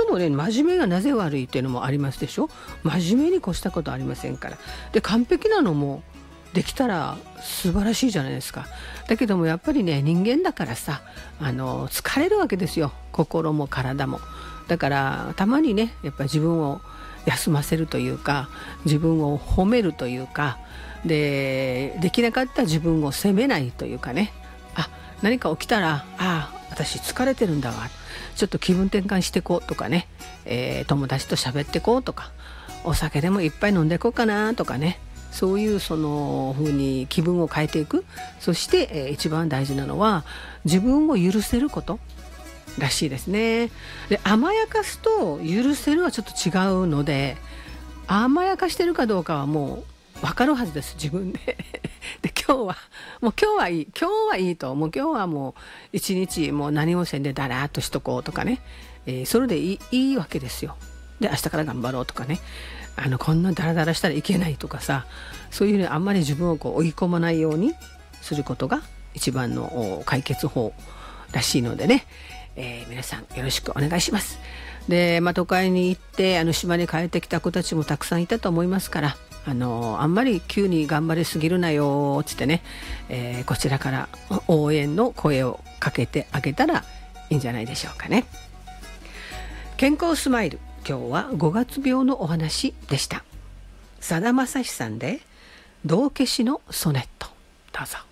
もね、真面目がなぜ悪いっていうのもありますでしょ。真面目に越したことありませんから。で、完璧なのもできたら素晴らしいじゃないですか。だけどもやっぱりね、人間だからさ、疲れるわけですよ、心も体も。だからたまにね、やっぱり自分を休ませるというか、自分を褒めるというか、できなかった自分を責めないというかね、何か起きたら、私疲れてるんだわ、ちょっと気分転換してこうとかね、友達と喋ってこうとか、お酒でもいっぱい飲んでこうかなとかね、そういうその風に気分を変えていく。そして、一番大事なのは自分を許せることらしいですね。で、甘やかすと許せるはちょっと違うので、甘やかしてるかどうかはもう分かるはずです、自分で。で、今日はいいと、もう今日はもう一日もう何もせんでだらーっとしとこうとかね、それでいいわけですよ。で、明日から頑張ろうとかね、こんなダラダラしたらいけないとかさ、そういうね、あんまり自分を追い込まないようにすることが一番の解決法らしいのでね、皆さんよろしくお願いします。で、都会に行って島に帰ってきた子たちもたくさんいたと思いますから、あんまり急に頑張りすぎるなよつってね、こちらから応援の声をかけてあげたらいいんじゃないでしょうかね。健康スマイル、今日は5月病のお話でした。さだまさしさんで道化師のソネット、どうぞ。